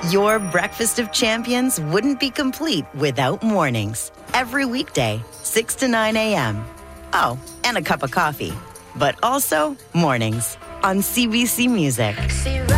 Your breakfast of champions wouldn't be complete without mornings. Every weekday, 6 to 9 a.m. Oh, and a cup of coffee. But also mornings on CBC Music.